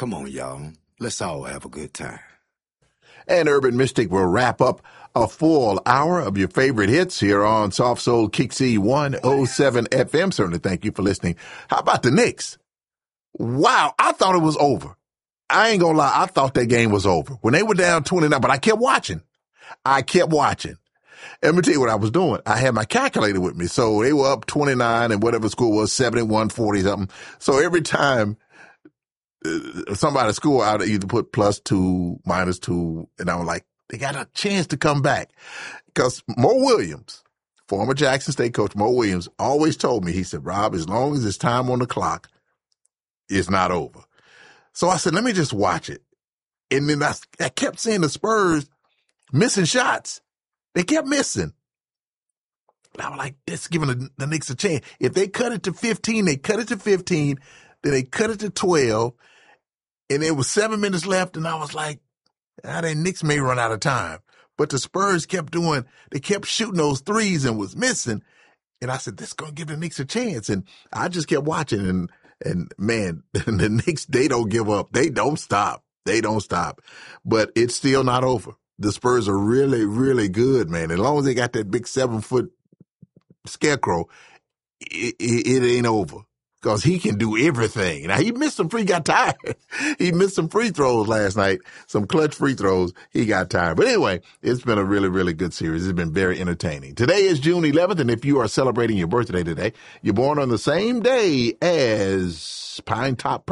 Come on, y'all. Let's all have a good time. And Urban Mystic will wrap up a full hour of your favorite hits here on Soft Soul Kixie 107 FM. Certainly thank you for listening. How about the Knicks? Wow, I thought it was over. I ain't gonna lie, I thought that game was over. When they were down 29, but I kept watching. And let me tell you what I was doing. I had my calculator with me. So they were up 29 and whatever score was, 71, 40 something. So every time somebody score, I'd either put +2, -2, and I was like, they got a chance to come back. Because Mo Williams, former Jackson State coach Mo Williams, always told me, he said, Rob, as long as it's time on the clock, it's not over. So I said, let me just watch it. And then I kept seeing the Spurs missing shots. They kept missing. And I was like, that's giving the Knicks a chance. If they cut it to 15, they cut it to 15. Then they cut it to 12. And there was 7 minutes left. And I was like, the Knicks may run out of time. But the Spurs kept shooting those threes and was missing. And I said, this is going to give the Knicks a chance. And I just kept watching. And man, the Knicks, they don't give up. They don't stop. But it's still not over. The Spurs are really, really good, man. As long as they got that big 7-foot scarecrow, it ain't over. Because he can do everything. Now, he got tired. He missed some free throws last night, some clutch free throws. He got tired. But anyway, it's been a really, really good series. It's been very entertaining. Today is June 11th, and if you are celebrating your birthday today, you're born on the same day as Pinetop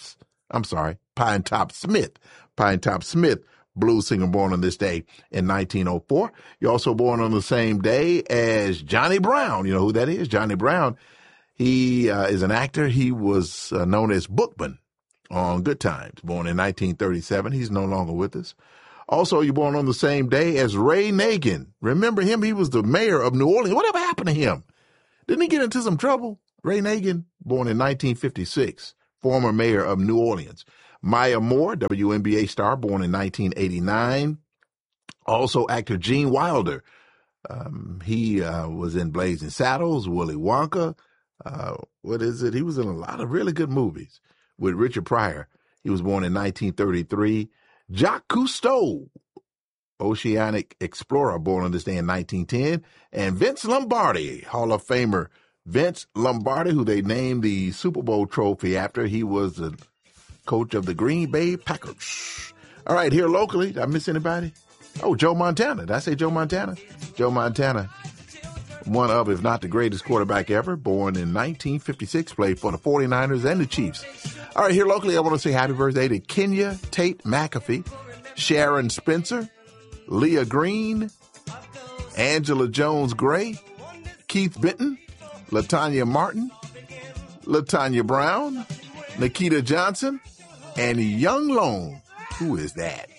Smith. Pinetop Smith, blues singer, born on this day in 1904. You're also born on the same day as Johnny Brown. You know who that is? Johnny Brown. He is an actor. He was known as Bookman on Good Times, born in 1937. He's no longer with us. Also, you're born on the same day as Ray Nagin. Remember him? He was the mayor of New Orleans. Whatever happened to him? Didn't he get into some trouble? Ray Nagin, born in 1956, former mayor of New Orleans. Maya Moore, WNBA star, born in 1989. Also, actor Gene Wilder. He was in Blazing Saddles, Willy Wonka. He was in a lot of really good movies with Richard Pryor. He was born in 1933. Jacques Cousteau, oceanic explorer, born on this day in 1910. And Vince Lombardi, Hall of Famer Vince Lombardi, who they named the Super Bowl trophy after. He was the coach of the Green Bay Packers. All right, here locally, did I miss anybody? Oh, Joe Montana. Did I say Joe Montana? Joe Montana. One of, if not the greatest quarterback ever, born in 1956, played for the 49ers and the Chiefs. All right, here locally, I want to say happy birthday to Kenya Tate McAfee, Sharon Spencer, Leah Green, Angela Jones-Gray, Keith Benton, LaTanya Martin, LaTanya Brown, Nikita Johnson, and Young Lone. Who is that?